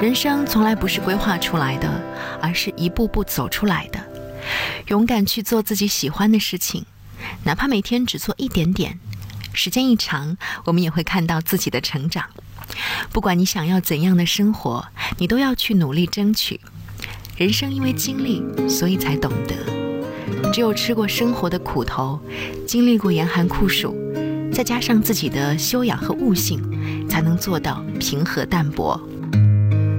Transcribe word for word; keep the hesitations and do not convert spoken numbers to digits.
人生从来不是规划出来的，而是一步步走出来的。勇敢去做自己喜欢的事情，哪怕每天只做一点点，时间一长，我们也会看到自己的成长。不管你想要怎样的生活，你都要去努力争取。人生因为经历，所以才懂得。只有吃过生活的苦头，经历过严寒酷暑，再加上自己的修养和悟性，才能做到平和淡泊。